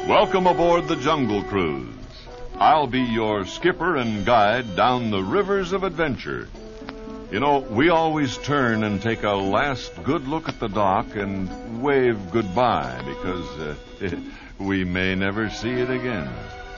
Welcome aboard the Jungle Cruise. I'll be your skipper and guide down the rivers of adventure. You know, we always turn and take a last good look at the dock and wave goodbye because we may never see it again.